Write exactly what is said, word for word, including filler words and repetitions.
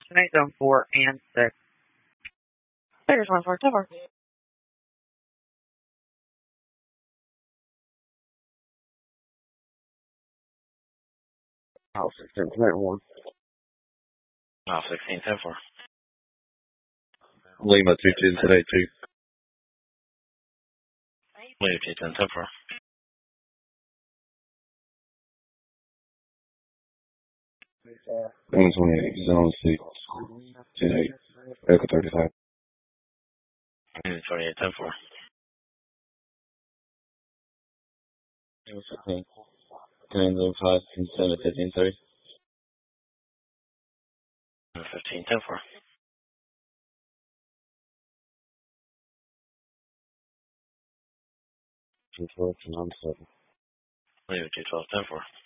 Snake zone four and six. There's one for cover. House sixteen, Snake one. House sixteen, ten four. Lima two two, ten eight two. Lima two ten, ten four. one twenty-eight, zone six, ten eight, Echo thirty-five. Lima twenty-eight, ten four. ten, zone five, seven, fifteen, thirty. fifteen, ten four. two twelve, nine seven. Lima two twelve, ten four.